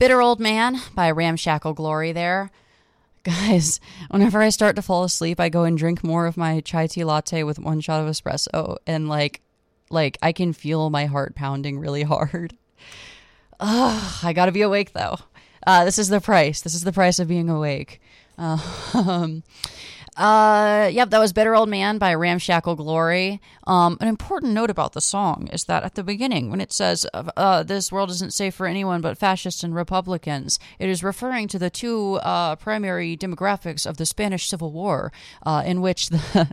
Bitter Old Man by Ramshackle Glory there. Guys, whenever I start to fall asleep, I go and drink more of my chai tea latte with 1 shot of espresso, and like I can feel my heart pounding really hard. I gotta be awake though. This is the price. This is the price of being awake. Yep, that was Bitter Old Man by Ramshackle Glory. An important note about the song is that at the beginning, when it says, this world isn't safe for anyone but fascists and Republicans, it is referring to the two primary demographics of the Spanish Civil War, in which the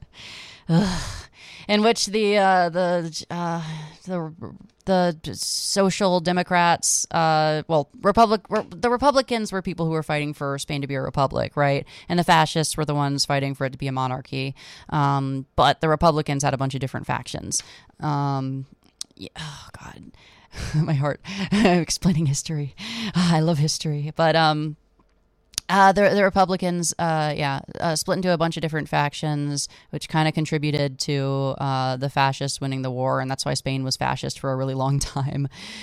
Social Democrats, the Republicans were people who were fighting for Spain to be a republic, right? And the fascists were the ones fighting for it to be a monarchy. But the Republicans had a bunch of different factions. Oh, God. My heart. Explaining history. I love history. But the Republicans, split into a bunch of different factions, which kind of contributed to the fascists winning the war, and that's why Spain was fascist for a really long time.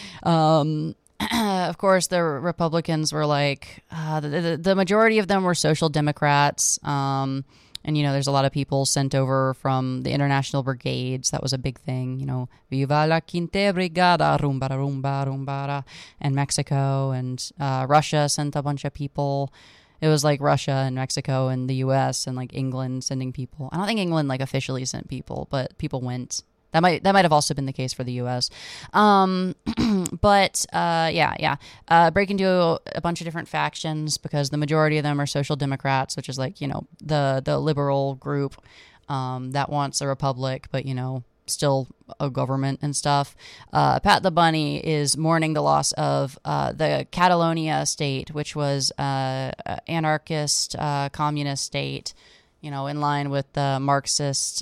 Of course, the Republicans were like, the majority of them were social democrats, and, there's a lot of people sent over from the international brigades. That was a big thing, Viva la Quinta Brigada, rumba, rumba, rumba, and Mexico, and Russia sent a bunch of people. It was like Russia and Mexico and the U.S. and like England sending people. I don't think England like officially sent people, but people went. That might have also been the case for the U.S. Break into a bunch of different factions because the majority of them are social democrats, which is like, the liberal group that wants a republic, but, still a government and stuff. Pat the Bunny is mourning the loss of the Catalonia state, which was anarchist communist state, in line with the Marxist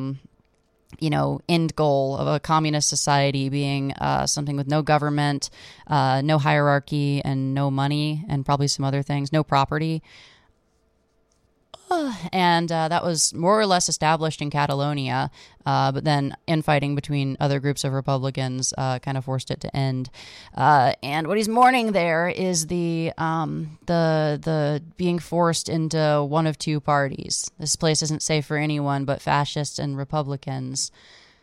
end goal of a communist society being something with no government, no hierarchy, and no money, and probably some other things, no property. And that was more or less established in Catalonia, but then infighting between other groups of Republicans kind of forced it to end. And what he's mourning there is the being forced into one of two parties. This place isn't safe for anyone but fascists and Republicans.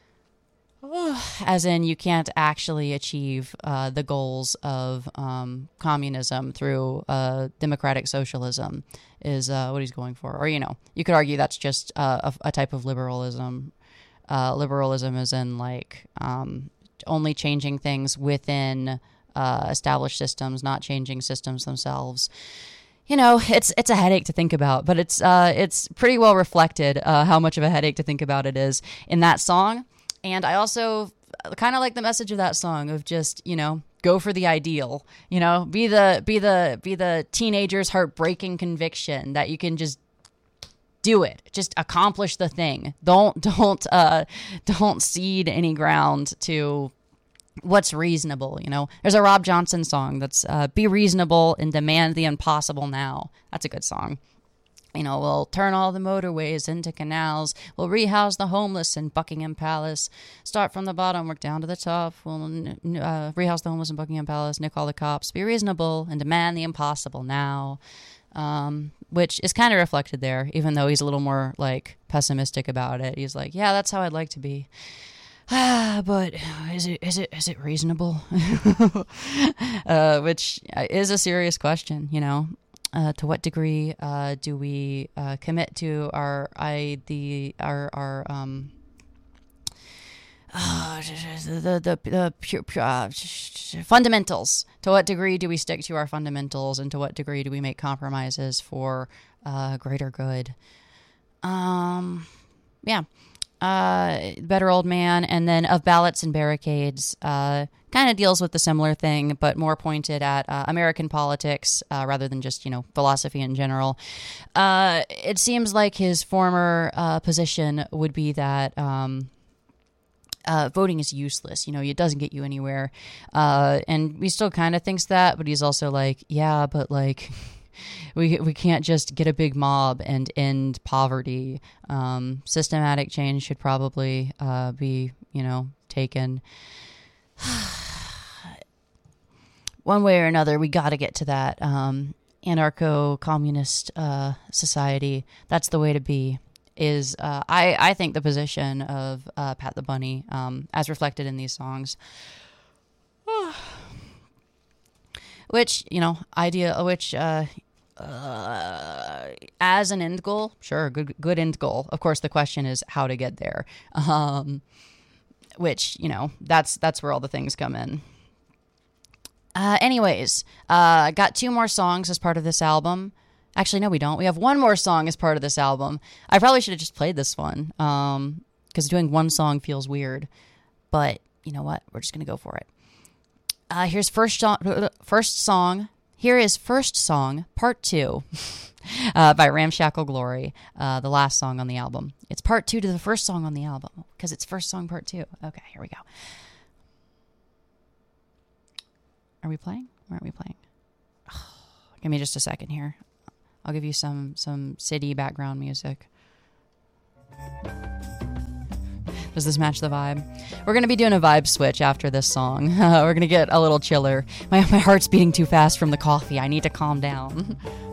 As in, you can't actually achieve the goals of communism through democratic socialism is what he's going for. Or, you could argue that's just a type of liberalism. Liberalism is in, like, only changing things within established systems, not changing systems themselves. It's a headache to think about, but it's pretty well reflected how much of a headache to think about it is in that song. And I also kind of like the message of that song of just, go for the ideal, be the teenager's heartbreaking conviction that you can just do it, just accomplish the thing. Don't cede any ground to what's reasonable. There's a Rob Johnson song that's be reasonable and demand the impossible now. That's a good song. We'll turn all the motorways into canals. We'll rehouse the homeless in Buckingham Palace. Start from the bottom, work down to the top. We'll rehouse the homeless in Buckingham Palace, nick all the cops. Be reasonable and demand the impossible now. Which is kind of reflected there, even though he's a little more, like, pessimistic about it. He's like, yeah, that's how I'd like to be. But is it reasonable? Which is a serious question, to what degree do we commit to our fundamentals? To what degree do we stick to our fundamentals, and to what degree do we make compromises for greater good? Better Old Man, and then Of Ballots and Barricades kind of deals with the similar thing, but more pointed at American politics rather than just, philosophy in general. It seems like his former position would be that voting is useless. It doesn't get you anywhere. And he still kind of thinks that, but he's also like, yeah, but like... We can't just get a big mob and end poverty. Systematic change should probably be, taken. one way or another, we got to get to that anarcho-communist society. That's the way to be. I think the position of Pat the Bunny, as reflected in these songs, which as an end goal, sure, good end goal. Of course, the question is how to get there. Which that's where all the things come in. Anyways, got 2 more songs as part of this album. Actually, no, we don't. We have 1 more song as part of this album. I probably should have just played this one, because doing 1 song feels weird. But you know what? We're just gonna go for it. Here's first song. Here is First Song, Part 2, by Ramshackle Glory, the last song on the album. It's Part 2 to the first song on the album, because it's First Song, Part 2. Okay, here we go. Are we playing? Where are we playing? Oh, give me just a second here. I'll give you some city background music. Does this match the vibe? We're going to be doing a vibe switch after this song. We're going to get a little chiller. My heart's beating too fast from the coffee. I need to calm down.